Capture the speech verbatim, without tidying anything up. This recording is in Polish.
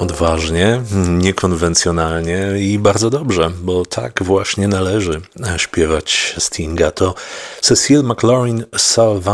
Odważnie, niekonwencjonalnie i bardzo dobrze, bo tak właśnie należy śpiewać Stinga. To Cecile McLaurin-Salvant